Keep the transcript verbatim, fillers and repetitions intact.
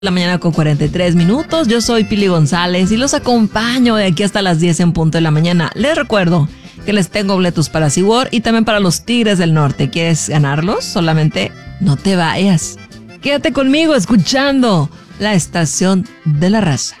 La mañana con cuarenta y tres minutos. Yo soy Pili González y los acompaño de aquí hasta las diez en punto de la mañana. Les recuerdo que les tengo boletos para SeaWorld y también para los Tigres del Norte. ¿Quieres ganarlos? Solamente no te vayas. Quédate conmigo escuchando la estación de la raza.